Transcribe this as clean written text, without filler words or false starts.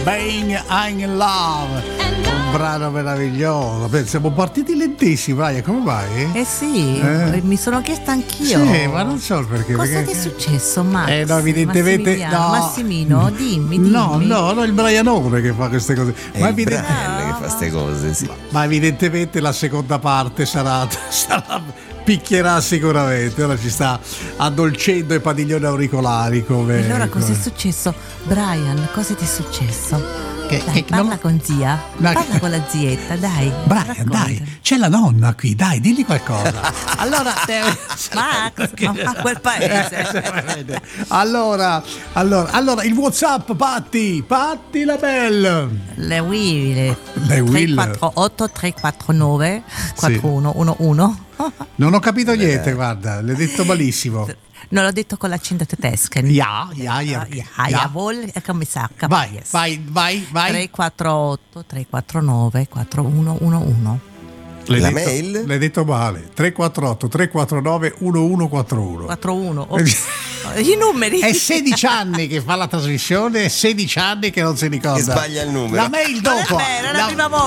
Being I'm in Love, un brano meraviglioso. Siamo partiti lentissimi, Brian, come vai? Sì, mi sono chiesta anch'io. Sì, ma non so perché. Cosa ti è successo, Max? No, evidentemente no. Massimino, dimmi. No, il Brianone che fa queste cose. È il Brian che fa queste cose, sì. Ma evidentemente la seconda parte sarà picchierà sicuramente. Ora ci sta addolcendo i padiglioni auricolari come. Allora cosa è successo? Brian, cosa ti è successo? Dai, parla con zia, parla con la zietta, dai. Brian, racconta. dai, c'è la nonna qui, dai, digli qualcosa. Allora, Max, ma a quel paese. Allora, il WhatsApp, Patti la belle. Le Will. 348 349 4111. Non ho capito niente, guarda, l'hai detto malissimo. Non l'ho detto con l'accento tedesco. Jawohl, come sacca. Vai. 348 349 4111. Mail? L'hai detto male. 348 349 1141. 41. I numeri. È 16 anni che fa la trasmissione, è 16 anni che non si ricorda. Che sbaglia il numero. La mail dopo. Non è vero, è la prima volta.